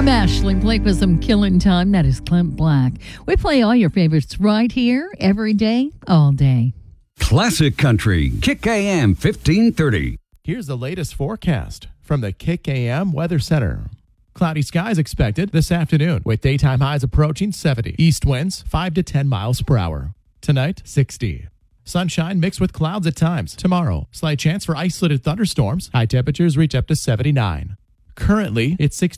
I'm Ashley Blake with some Killing Time. That is Clint Black. We play all your favorites right here, every day, all day. Classic Country, Kick AM 1530. Here's the latest forecast from the Kick AM Weather Center. Cloudy skies expected this afternoon with daytime highs approaching 70. East winds 5 to 10 miles per hour. Tonight, 60. Sunshine mixed with clouds at times. Tomorrow, slight chance for isolated thunderstorms. High temperatures reach up to 79. Currently, it's 60.